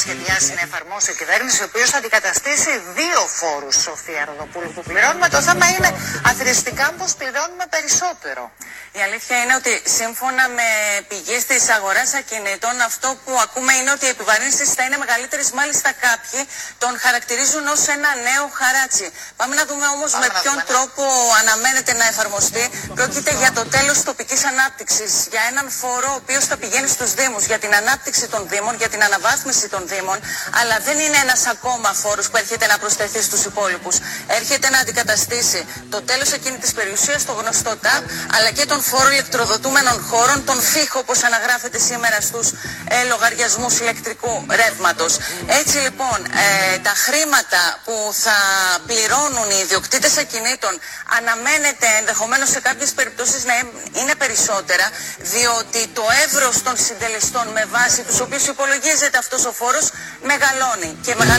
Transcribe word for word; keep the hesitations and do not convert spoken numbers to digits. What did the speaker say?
σχεδιάσει να εφαρμόσει η κυβέρνηση, ο οποίος θα αντικαταστήσει δύο φόρους, Σοφία Ροδοπούλου, που πληρώνουμε. Το θέμα είναι αθροιστικά πως πληρώνουμε περισσότερο. Η αλήθεια είναι ότι σύμφωνα με πηγές της αγοράς ακινήτων, αυτό που ακούμε είναι ότι οι επιβαρύνσεις θα είναι μεγαλύτερες. Μάλιστα κάποιοι τον χαρακτηρίζουν ως ένα νέο χαράτσι. Πάμε να δούμε όμως Πάμε με ποιον δούμε, τρόπο ναι. αναμένεται να εφαρμοστεί. Πρόκειται για το τέλος τοπικής ανάπτυξης, για έναν φόρο ο οποίος θα πηγαίνει στους Δήμους, για την ανάπτυξη των Δήμων, για την αναβάθμιση των Δήμων, αλλά δεν είναι ένας ακόμα φόρος που έρχεται να προσθεθεί στους υπόλοιπους. Έρχεται να αντικαταστήσει το τέλος εκείνη της περιουσίας, το γνωστό ΤΑΠ, αλλά και τον φόρο ηλεκτροδοτούμενων χώρων, τον ΦΥΧ, όπως αναγράφεται σήμερα στους ε, λογαριασμούς ηλεκτρικού ρεύματος. Έτσι λοιπόν, ε, τα χρήματα που θα πληρώνουν οι ιδιοκτήτες ακινήτων αναμένεται ενδεχομένως σε κάποιες περιπτώσεις να είναι περισσότερα, διότι το εύρος των συντελεστών με βάση τους οποίους υπολογίζεται αυτός ο φόρος μεγαλώνει. Και